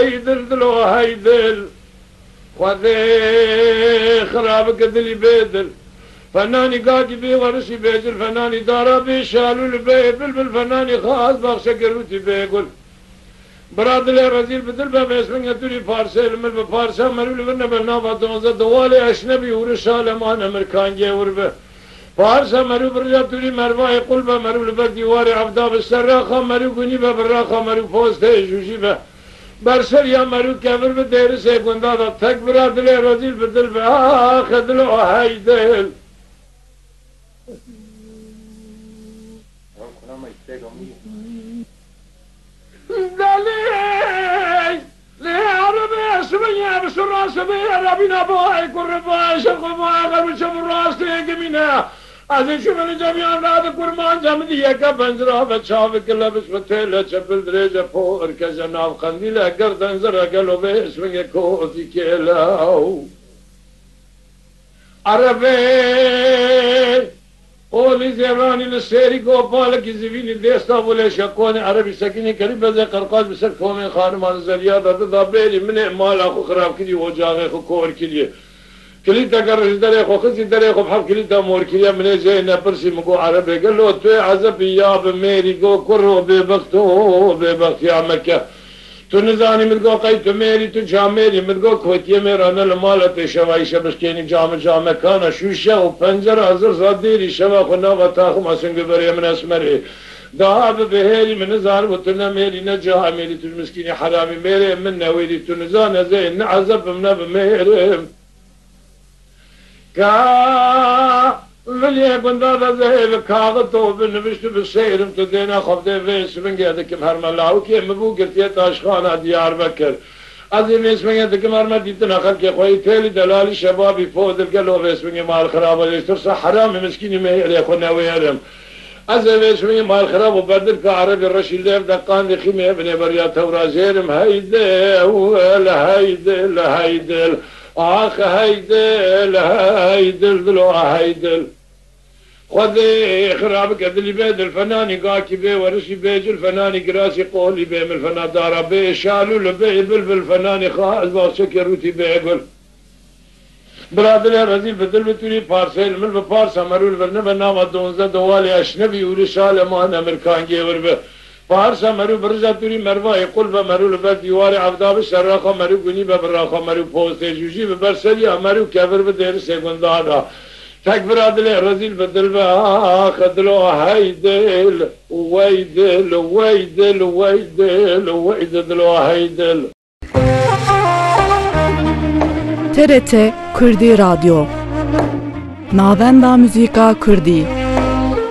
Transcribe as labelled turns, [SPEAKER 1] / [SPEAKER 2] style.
[SPEAKER 1] هيدل دلو هيدل خذي خرابك دلي بيدل فناني قاقي بي ورشي بيجل فناني دارا بي شالو البي بلبل فناني خاص باخ شكروتي بيقول برادل رزيل بدل باب اسمن يدري فارسي المل بفارسا مرول ورنا بالنافا دونزا دوالي اشنبي ورشال امان امريكان جيور به فارسا مرو برجا توري مرواي قلبا مرول برديواري عبدا بالسراخا مرو قني بالراخا مرو فوسته جوجي به برسر يا مرو كبر بدير سيكوندا دا تك برادل رزيل بدل به خدلو هيدل دليل ليه عربي اسمي بسر راسبي ربنا بوهي كربا شرق بوهي غرب شب الراس تيقمينا ازي شو من جميعا راد كرمان جمدية كبنزرا بچاوي كلا بسمتيلة چپل دريجة فور كجناب خنديلة گردن زرا قلو بي اسمي كوتي كيلاو عربي قولي زيراني للسيري قوبالة كي زيفيني ديستا بولي شاكوني عربي ساكيني قريبا زي قرقاز بسر فومي خانمان زريادة دابيلي من اعمال اخو خراب كلي وجاغي اخو كور كلي كليتا قرش داري اخو خزي داري اخو بحب كليتا مور كلي من جاي نبرسي مقو عربي قال له توي عزبي يا بميري قو كرو ببختو ببخت يا مكة تو نزانی مدگو قی تو میری تو جامری مدگو کوتیه میرانه لمالت شوایی شبشکینی جام کانا شوشه و پنجره حضر زادیری شوا خنا و تاخم اسنگو بری من اسمری دعاب بهیری من نزار و تو نمیری نجاها میری تو مسکینی حرامی میری من نویری تو نزانه زین نعذب من بمیرم کا ولی گندادا زهیل کاغتو بنوشتو بسیرم تو دینا خفته ویس من گردکم هرملاو که مبو گرتیت آشخانه دیار بکر از این ویس من گردکم هرمل دیتنا خل که خوی تیلی دلالی شبابی فودل گلو ویس من مال خراب لیستر سا حرامی مسکینی میلی خو نویرم از این ویس من مال خراب و بدل که عربی رشی لیف دقان دی خیمه ابن بریا تورا زیرم هیدل هیدل هیدل آخ هيدل هيدل دلو هيدل خذي خرابك دلي بيد الفناني قاكي بي ورشي بيج الفناني قراسي قولي بي من الفنا دارا بي شالو لبي بلبل الفناني خاص باخشك يروتي بيقول برادل رزيل بدل بتوري فارسي المل بفارسا مرول برنبا ناما دونزا دوالي اشنبي ورشال امان امريكان جيور به فارسا مرو برجا توري مرواي قلبا مرو لبرديواري عبدا بالسراخا مرو قني ببراخا مرو فوسته جوجي ببرسليا مرو كبر بدير سيكوندا دا تك برادل رزيل بدل بها خدلو هيدل ويدل ويدل ويدل ويدل هيدل
[SPEAKER 2] TRT Kurdi Radyo Navenda Müzika Kurdi